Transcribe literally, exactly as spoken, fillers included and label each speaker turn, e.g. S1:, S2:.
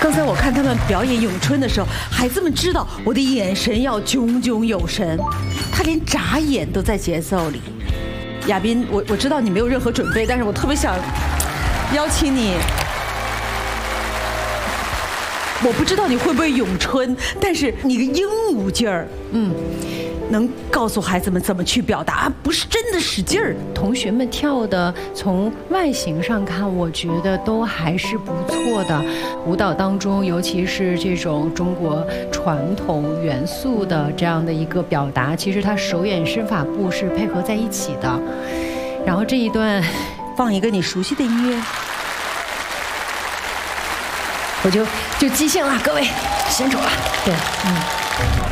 S1: 刚才我看他们表演咏春的时候，孩子们知道我的眼神要炯炯有神，他连眨眼都在节奏里。亚斌，我我知道你没有任何准备，但是我特别想邀请你。我不知道你会不会咏春，但是你个鹦鹉劲儿，嗯，能告诉孩子们怎么去表达，不是真的使劲儿。
S2: 同学们跳的，从外形上看，我觉得都还是不错的。舞蹈当中，尤其是这种中国传统元素的这样的一个表达，其实它手眼身法步是配合在一起的。然后这一段，
S1: 放一个你熟悉的音乐。
S2: 我就就即兴了，各位，辛苦了。对，嗯。